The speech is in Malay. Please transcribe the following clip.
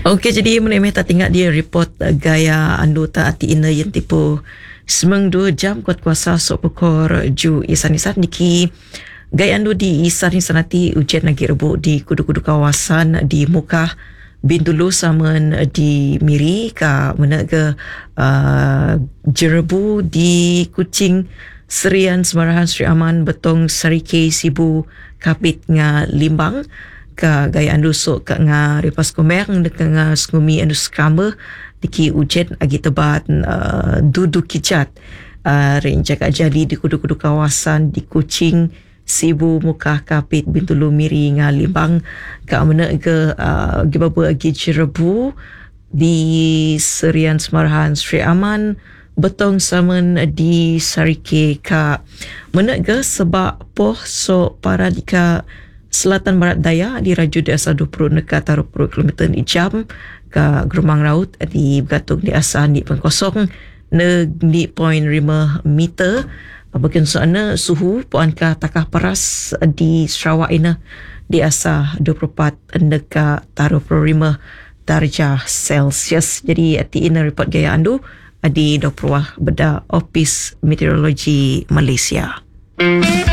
Okey, jadi menemeh tak tinggal dia report gaya anu tak ati ina yang tipu semang 2 jam kuat kuasa sok pekor ju isan-isan niki gaya anu di isan-isan nanti ujian lagi rebuk di kudu-kudu kawasan di Mukah Bintulu samen di Miri ka mana ke jerebu di Kuching Serian Semarahan Sri Aman Betong Sarike Sibu Kapit nga Limbang ka gaya andu sok ka nga Ripas Kumeng deka nga Skumi andu Skamba diki ujen agi tebat dudu kicat renja ka jali di kudu-kudu kawasan di Kuching Sibu Mukah Kapit Bintulu Miri nga Limbang ka mana ke gibaba agi Jerebu di Serian Semarahan Sri Aman Betong samen di Sarike ka mana ke sebab poh so para dika Selatan Barat Daya di Raju di asa 20 neka taruh 20 km di jam ke Gerumang Raut di Bergatung di asa ni pengkosong di point 5 meter. Bagian sana suhu puan ka takah paras di Sarawak ina di asa 24 neka taruh 5 darjah Celsius. Jadi ati ina report gaya andu di Dr. Wah beda Office Meteorologi Malaysia.